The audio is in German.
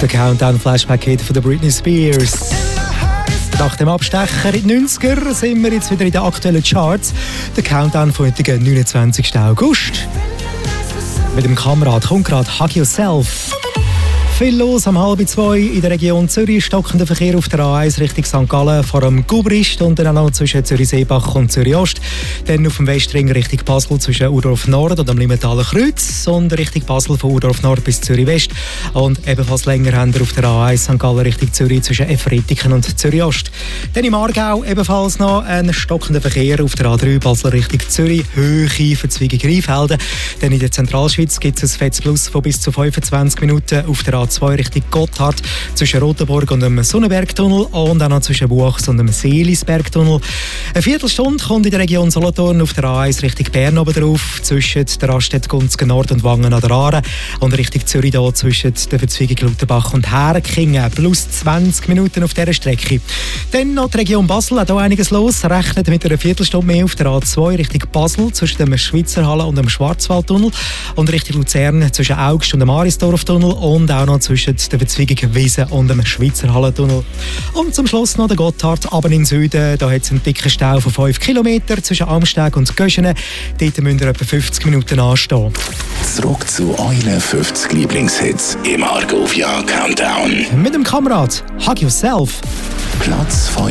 Der Countdown-Flashback von der Britney Spears. Nach dem Abstecher in die 90er sind wir jetzt wieder in den aktuellen Charts. Der Countdown vom heutigen 29. August. Mit dem Kamerad kommt gerade Hug Yourself. Viel los am 1:30 in der Region Zürich. Stockender Verkehr auf der A1 Richtung St. Gallen vor dem Gubrist und dann auch noch zwischen Zürich-Seebach und Zürich-Ost. Dann auf dem Westring Richtung Basel zwischen Urdorf Nord und am Limmentaler Kreuz und Richtung Basel von Urdorf Nord bis Zürich West. Und ebenfalls länger haben wir auf der A1 St. Gallen Richtung Zürich zwischen Efretiken und Zürich-Ost. Dann im Aargau ebenfalls noch ein stockender Verkehr auf der A3 Basel Richtung Zürich. Höhe Verzweigung Rheinfelden. Dann in der Zentralschweiz gibt es ein fettes Plus von bis zu 25 Minuten auf der A2 Richtung Gotthard zwischen Rotenburg und dem Sonnenbergtunnel und auch noch zwischen Buchs und dem Seelisbergtunnel. Eine Viertelstunde kommt in der Region Solothurn auf der A1 Richtung Bern oben drauf, zwischen der Raststätte Gunzgen Nord und Wangen an der Aare und Richtung Zürich da zwischen der Verzweigung Lauterbach und Herkingen. Plus 20 Minuten auf dieser Strecke. Dann noch die Region Basel, hat auch einiges los. Rechnet mit einer Viertelstunde mehr auf der A2 Richtung Basel zwischen dem Schweizerhalle und dem Schwarzwaldtunnel und Richtung Luzern zwischen Augst und dem Arisdorftunnel und auch noch zwischen der Verzweigung Wiesen und dem Schweizer Hallentunnel. Und zum Schluss noch der Gotthard, aber im Süden. Da hat es einen dicken Stau von 5 Kilometern zwischen Amsteg und Göschenen. Dort müsst ihr etwa 50 Minuten anstehen. Zurück zu euren 50 Lieblingshits im Argovia Countdown. Mit dem Kamerad Hug Yourself. Platz 5.